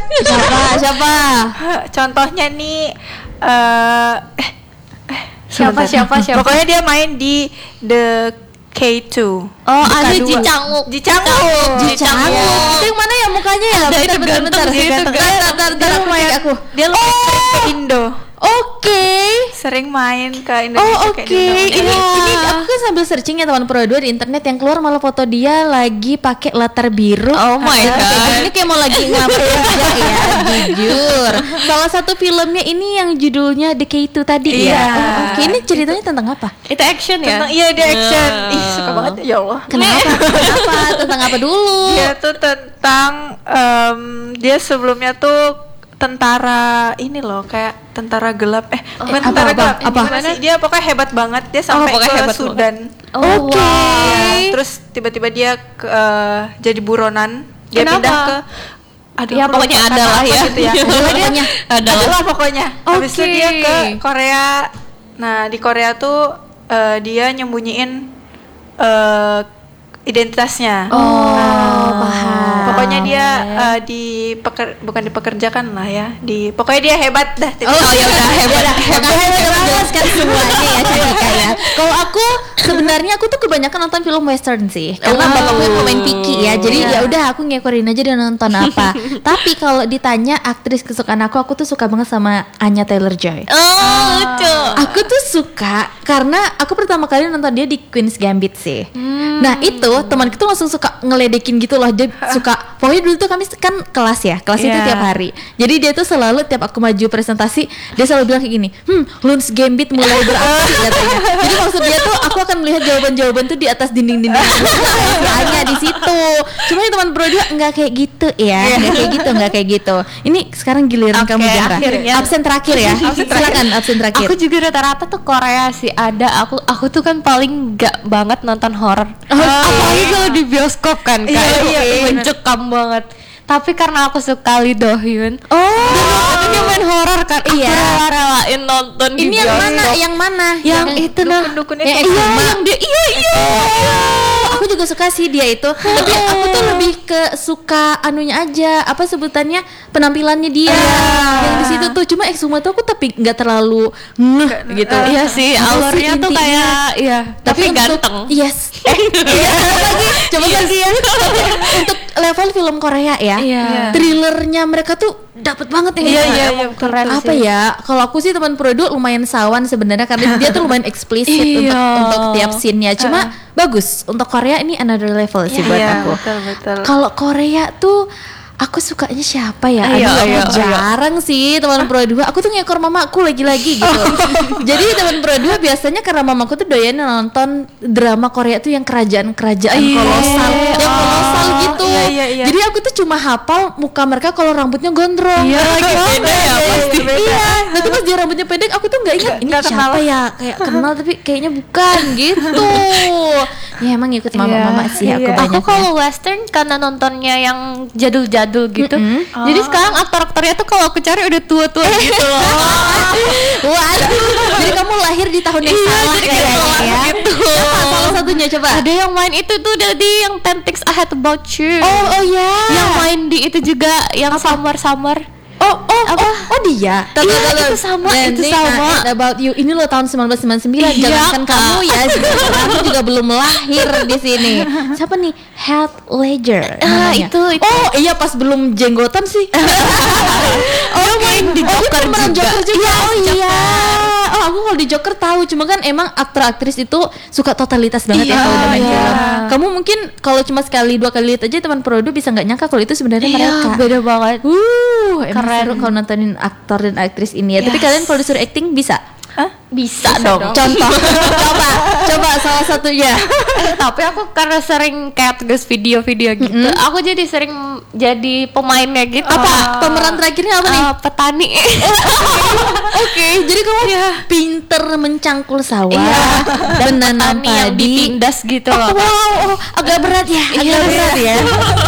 Siapa? Contohnya nih Siapa? Pokoknya dia main di The K2. Oh, ada Ji Changwook. Itu yang mana ya mukanya ya? Ada itu Bentar. Dia lumayan aku. Dia lumayan ke Indo. Oke. Sering main ke Indonesia. Oke. Ini aku kan sambil searching ya teman Pro 2 di internet, yang keluar malah foto dia lagi pakai latar biru. Oh my god. Ini kayak mau lagi ngapain kerja ya, jujur. Salah satu filmnya ini yang judulnya The K2 tadi ya. Oke, ini ceritanya tentang apa? Itu action ya? Iya, dia action. Ih, suka banget ya Allah. Kenapa? Tentang apa dulu? Dia tuh tentang dia sebelumnya tuh tentara ini loh, kayak tentara gelap. Bukan tentara gelap. Gimana sih? Dia pokoknya hebat banget. Dia sampai ke Sudan. Oke. Ya, terus tiba-tiba dia jadi buronan. Dia pindah ke ya pokoknya adalah ya. Gitu ya. Adalah pokoknya. Habis itu dia ke Korea. Nah, di Korea tuh dia nyembunyiin identitasnya. Paham. Pokoknya dia bukan dipekerjakan lah ya. Pokoknya dia hebat dah. Hebat. Menjelaskan semuanya ya Cika ya. Kalau aku sebenarnya aku tuh kebanyakan nonton film western sih. Karena bapakku yang pemain Piki ya. Jadi ya udah aku ngekorin aja dia nonton apa. Tapi kalau ditanya aktris kesukaan aku tuh suka banget sama Anya Taylor-Joy. Lucu. Aku tuh suka karena aku pertama kali nonton dia di Queen's Gambit sih. Nah itu temanku tuh langsung suka ngeledekin gitu loh. Dia suka, pokoknya dulu tuh kami kan kelas itu tiap hari. Jadi dia tuh selalu tiap aku maju presentasi, dia selalu bilang kayak gini, Queen's Gambit mulai beraksi katanya. Jadi maksud dia tuh aku akan melihat jawaban-jawaban tuh di atas dinding-dinding. Hanya di situ. Cuma yang teman Bro juga nggak kayak gitu ya, nggak kayak gitu. Ini sekarang giliran kamu Zahra. Absen terakhir ya. Silakan absen terakhir. Aku juga rata-rata tuh Korea sih ada. Aku tuh kan paling gak banget nonton horor. Apalagi kalau di bioskop kan kayak mencekam banget. Tapi karena aku suka Lee Do Hyun. Dia main horor kan. Aku rela-relain nonton di ini bioskop. Yang mana? Yang itu dukun itu. Yang dia aku juga suka sih dia itu. Tapi aku tuh lebih ke suka anunya aja, apa sebutannya, penampilannya dia. Yang di situ tuh cuma Exuma tuh aku tapi nggak terlalu gitu. Iya sih, alurnya tuh kayak tapi ganteng. Yes. Coba lagi ya. Untuk level film Korea ya. Thrillernya mereka tuh dapat banget ya. Iya, keren. Apa ya? Kalau aku sih teman Prodo lumayan sawan sebenarnya karena dia tuh lumayan eksplisit untuk tiap scene-nya. Cuma bagus. Untuk Korea ini another level sih buat aku. Betul. Kalau Korea tuh aku sukanya siapa ya? Aku jarang sih teman Pro 2. Aku tuh ngekor mamaku lagi-lagi gitu. Jadi teman Pro 2 biasanya karena mamaku tuh doyan nonton drama Korea tuh yang kerajaan-kerajaan kolosal. Yang kolosal gitu. Jadi aku tuh cuma hafal muka mereka kalau rambutnya gondrong. Beda ya pasti. Nanti pas dia rambutnya pendek aku tuh nggak ingat ini siapa ya, kayak kenal tapi kayaknya bukan gitu. Ya emang ikut mama-mama sih aku banyak. Aku kalau western karena nontonnya yang jadul-jadul gitu. Jadi sekarang aktor-aktornya tuh kalau aku cari udah tua-tua gitu loh. Waduh. Jadi kamu lahir di tahun yang salah kayaknya ya. Gitu. Salah satunya coba. Ada yang main itu tuh dari yang 10 Things I Hate About You. Oh ya. Yang main di itu juga yang Summer. Dia. Itu sama. About You. Ini loh tahun 1999. Jangankan kamu ya, aku juga belum lahir di sini. Siapa nih? Heath Ledger. Itu. Oh iya, pas belum jenggotan sih. Dia main di Joker juga. Oh, aku kalau di Joker tahu, cuma kan emang aktor-aktris itu suka totalitas banget ya kalau udah main film. Kamu mungkin kalau cuma sekali 2 kali lihat aja teman Produ bisa nggak nyangka kalau itu sebenarnya mereka. Beda banget. Keren seru kalau nontonin aktor dan aktris ini ya. Tapi kalian kalau disuruh acting bisa? Bisa dong. Contoh. coba salah satunya. Tapi aku karena sering kayak tugas video-video gitu, aku jadi sering jadi pemainnya gitu. Apa? Pemeran terakhirnya apa nih? Petani. Oke, jadi kamu pinter mencangkul sawah dan menanam petani yang padi. ditindas gitu loh. Agak berat ya.